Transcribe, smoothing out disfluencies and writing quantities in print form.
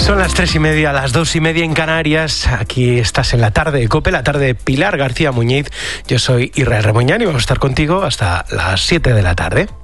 Son las 3:30, las 2:30 en Canarias. Aquí estás en la tarde de COPE, la tarde de Pilar García Muñiz. Yo soy Israel Remoñán y vamos a estar contigo hasta las 7 de la tarde.